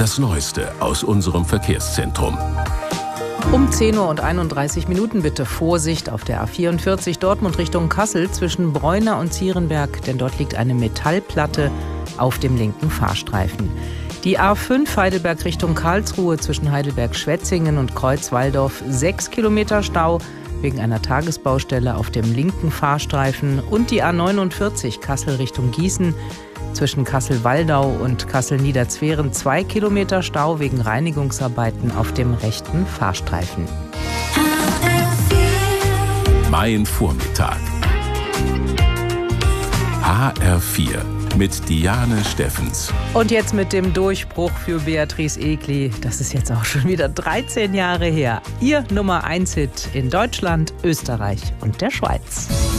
Das Neueste aus unserem Verkehrszentrum. Um 10:31 Uhr bitte Vorsicht auf der A44 Dortmund Richtung Kassel zwischen Bräuna und Zierenberg, denn dort liegt eine Metallplatte auf dem linken Fahrstreifen. Die A5 Heidelberg Richtung Karlsruhe zwischen Heidelberg-Schwetzingen und Kreuz-Walldorf 6 Kilometer Stau wegen einer Tagesbaustelle auf dem linken Fahrstreifen und die A49 Kassel Richtung Gießen zwischen Kassel-Waldau und Kassel-Niederzweren 2 Kilometer Stau wegen Reinigungsarbeiten auf dem rechten Fahrstreifen. Mein Vormittag. HR4 mit Diane Steffens. Und jetzt mit dem Durchbruch für Beatrice Egli. Das ist jetzt auch schon wieder 13 Jahre her. Ihr Nummer 1 Hit in Deutschland, Österreich und der Schweiz.